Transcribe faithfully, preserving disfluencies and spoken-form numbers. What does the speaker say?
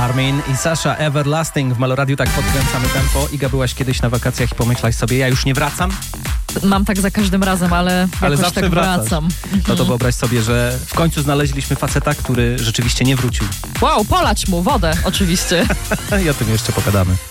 Armin i Sasha Everlasting w Meloradiu. Tak podkręcamy tempo. Iga, byłaś kiedyś na wakacjach i pomyślałaś sobie, ja już nie wracam? Mam tak za każdym razem, ale, ale jakoś zawsze tak wracasz. wracam. No to wyobraź sobie, że w końcu znaleźliśmy faceta, który rzeczywiście nie wrócił. Wow, polać mu wodę oczywiście. I o tym jeszcze pogadamy.